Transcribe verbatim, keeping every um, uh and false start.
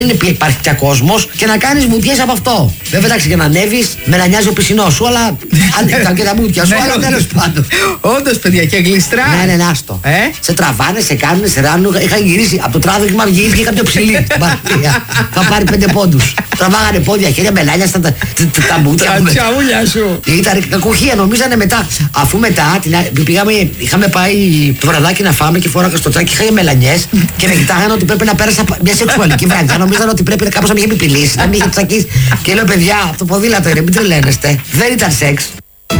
Δεν υπάρχει πια κόσμος και να κάνεις βουτιές από αυτό. Βέβαια, εντάξει, για να ανέβεις, μελανιάζει ο πισινός σου, αλλά αν και τα μπουτια σου, αλλά τέλος πάντων. Όντως, παιδιά, και γλιστρά. Ναι, ναι, άστο. Ε? Σε τραβάνε, σε κάνουν, σε ράνουν. Είχα γυρίσει από το τράβηγμα, γυρίσει κάποιο ψηλή. Θα πάρει πέντε πόντους. Τραβάγανε πόδια, χέρια, μελάνια στα τα μπουτια. Τα τσαούλια σου. Ήταν κακουχία, νομίζανε μετά. Αφού μετά πήγαμε, είχαμε πάει το βραδάκι να φάμε και φόραγα στο τσάκι, είχα μελανιές και με κοιτάγανε ότι πρέπει να πέρασα μια σεξουαλική βραδιά. Νομίζανε ότι πρέπει κάπως να με είχε επιπηλήσει, να με είχε τσακίσει. Και λέω, παιδιά, αυτό ποδήλατο είναι, μην τρελαίνεστε. Δεν ήταν σεξ.